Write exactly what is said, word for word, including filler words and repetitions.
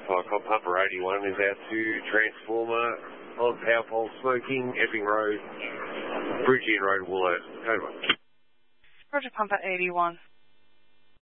Fire Cop Pumper eighty-one is out to Transformer on power pole smoking, Epping Road, Bridgeend Road, Woollow. Over. Roger, Pumper eighty-one.